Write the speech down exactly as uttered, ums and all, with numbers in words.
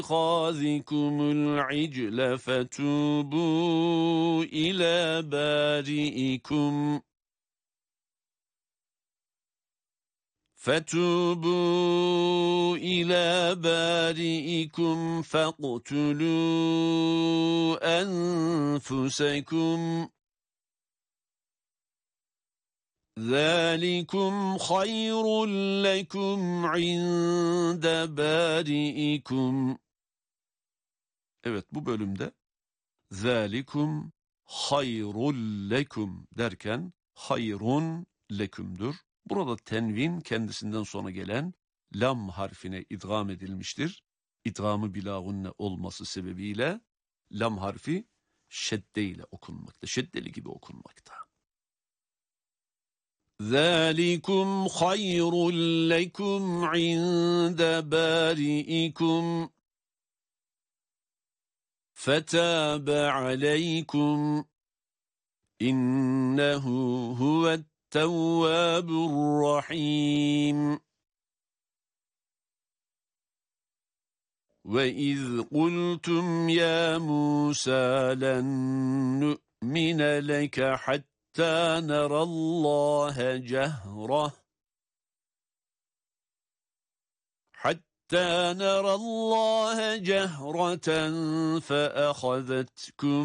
اتخاذكم العجل فتوبوا إلى بارئكم فتوبوا إلى بارئكم فاقتلوا أنفسكم ذلكم خير لكم عند بارئكم. Evet, bu bölümde zalikum hayrul lekum derken hayrun lekümdür. Burada tenvin kendisinden sonra gelen lam harfine idgam edilmiştir. İdgamı bilagunne olması sebebiyle lam harfi şedde ile okunmakta. Şeddeli gibi okunmakta. ذَٰلِكُمْ خَيْرٌ لَكُمْ عِندَ بَارِئِكُمْ فَتَابَ عَلَيْكُمْ إِنَّهُ هُوَ التَّوَّابُ الرَّحِيمُ. وَإِذْ قُلْتُمْ يَا مُوسَى لَن نُّؤْمِنَ لَكَ حَتَّىٰ حتى نرى الله جهرة حتى نرى الله جهرة فأخذتكم